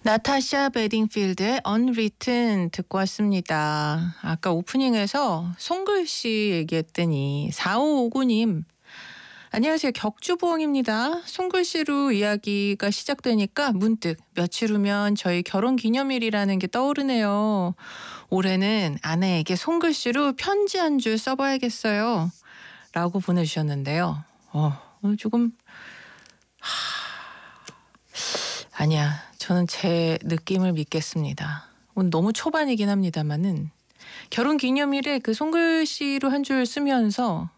나타샤 베딩필드의 Unwritten 듣고 왔습니다. 아까 오프닝에서 손글씨 얘기했더니 4559님 안녕하세요. 격주부엉입니다. 손글씨로 이야기가 시작되니까 문득 며칠 후면 저희 결혼기념일이라는 게 떠오르네요. 올해는 아내에게 손글씨로 편지 한 줄 써봐야겠어요. 라고 보내주셨는데요. 조금 아니야. 저는 제 느낌을 믿겠습니다. 오늘 너무 초반이긴 합니다만은 결혼기념일에 그 손글씨로 한 줄 쓰면서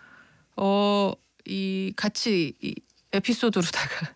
이 같이 이 에피소드로다가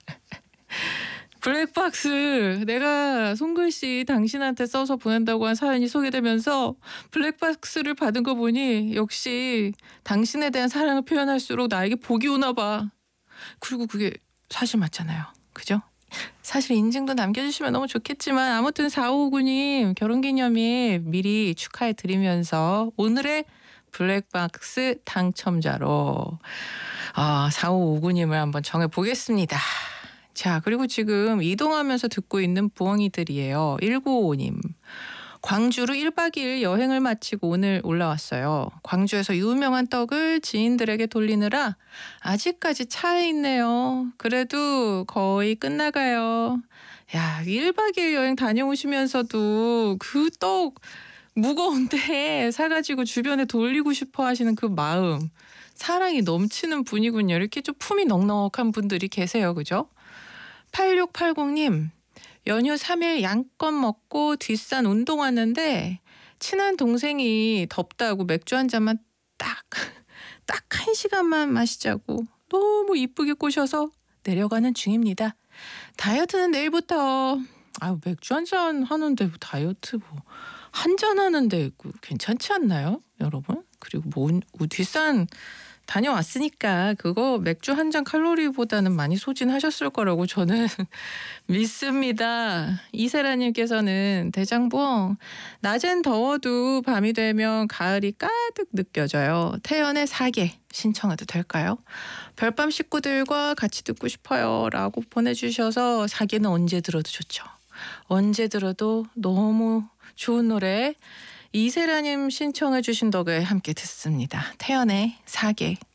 블랙박스 내가 손글씨 당신한테 써서 보낸다고 한 사연이 소개되면서 블랙박스를 받은 거 보니 역시 당신에 대한 사랑을 표현할수록 나에게 복이 오나 봐. 그리고 그게 사실 맞잖아요. 그죠? 사실 인증도 남겨주시면 너무 좋겠지만 아무튼 4559님 결혼기념일 미리 축하해드리면서 오늘의 블랙박스 당첨자로 4559님을 한번 정해보겠습니다. 자, 그리고 지금 이동하면서 듣고 있는 부엉이들이에요. 1955님. 광주로 1박 2일 여행을 마치고 오늘 올라왔어요. 광주에서 유명한 떡을 지인들에게 돌리느라 아직까지 차에 있네요. 그래도 거의 끝나가요. 야, 1박 2일 여행 다녀오시면서도 그 떡 무거운데 사가지고 주변에 돌리고 싶어 하시는 그 마음. 사랑이 넘치는 분이군요. 이렇게 좀 품이 넉넉한 분들이 계세요. 그죠? 8680님. 연휴 3일 양껏 먹고 뒷산 운동 왔는데 친한 동생이 덥다고 맥주 한 잔만 딱 1시간만 마시자고 너무 이쁘게 꼬셔서 내려가는 중입니다. 다이어트는 내일부터. 맥주 한 잔 하는데 뭐 다이어트 한 잔 하는데 괜찮지 않나요, 여러분? 그리고 뒷산 다녀왔으니까 그거 맥주 한 잔 칼로리보다는 많이 소진하셨을 거라고 저는 믿습니다. 이세라님께서는 대장봉 낮엔 더워도 밤이 되면 가을이 가득 느껴져요. 태연의 사계 신청해도 될까요? 별밤 식구들과 같이 듣고 싶어요 라고 보내주셔서 사계는 언제 들어도 좋죠. 언제 들어도 너무 좋은 노래 이세라님 신청해 주신 덕에 함께 듣습니다. 태연의 사계.